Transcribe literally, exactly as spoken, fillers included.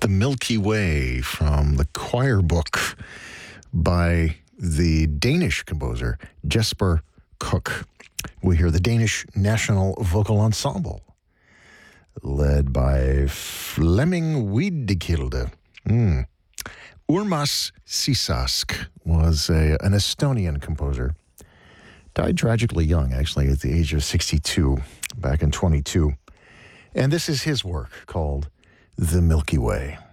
The Milky Way from the choir book by the Danish composer Jesper Koch. We hear the Danish National Vocal Ensemble, led by Flemming Wiedekilde. Mm. Urmas Sisask was a, an Estonian composer. Died tragically young, actually, at the age of sixty-two, back in twenty-two. And this is his work called The Milky Way.